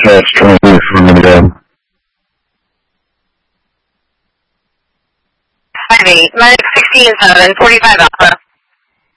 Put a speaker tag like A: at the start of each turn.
A: Dispatch 26 for me to go.
B: 5-8, 16-7, 45 Alpha.